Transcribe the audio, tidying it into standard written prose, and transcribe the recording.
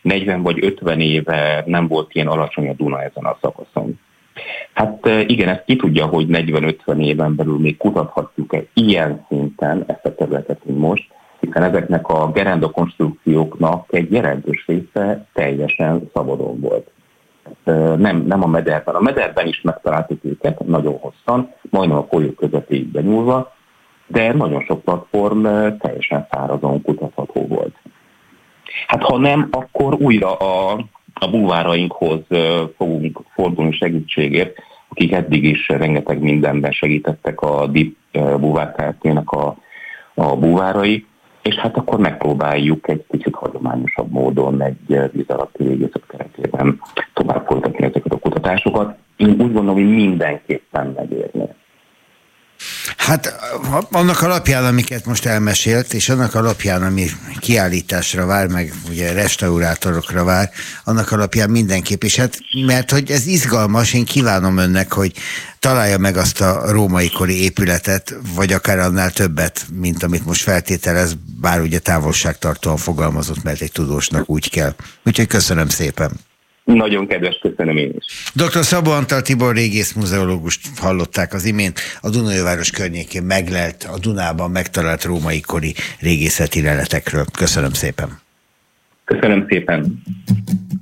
40 vagy 50 éve nem volt ilyen alacsony a Duna ezen a szakaszon. Hát igen, ezt ki tudja, hogy 40-50 éven belül még kutathatjuk-e ilyen szinten ezt a területet, mint most, hiszen ezeknek a gerenda konstrukcióknak egy jelentős része teljesen szabadon volt. Nem a mederben. A mederben is megtaláltuk őket nagyon hosszan, majdnem a folyó közepéig benyúlva, de nagyon sok platform teljesen szárazon kutatható volt. Hát ha nem, akkor újra a búvárainkhoz fogunk fordulni segítségért, akik eddig is rengeteg mindenben segítettek a DIP búvár Kft-nek a búvárai, és hát akkor megpróbáljuk egy kicsit hagyományosabb módon egy víz alatti régészet keretében tovább folytatni ezeket a kutatásokat. Én úgy gondolom, hogy mindenképpen megérné. Hát annak alapján, amiket most elmesélt, és annak alapján, ami kiállításra vár, meg ugye restaurátorokra vár, annak alapján mindenképp, és hát mert hogy ez izgalmas, én kívánom önnek, hogy találja meg azt a római kori épületet, vagy akár annál többet, mint amit most feltételez, bár ugye távolságtartóan fogalmazott, mert egy tudósnak úgy kell. Úgyhogy köszönöm szépen. Nagyon kedves, köszönöm én is. Dr. Szabó Antal Tibor régész muzeológust hallották az imént, a Dunaújváros környékén meglelt, a Dunában megtalált római kori régészeti leletekről. Köszönöm szépen. Köszönöm szépen.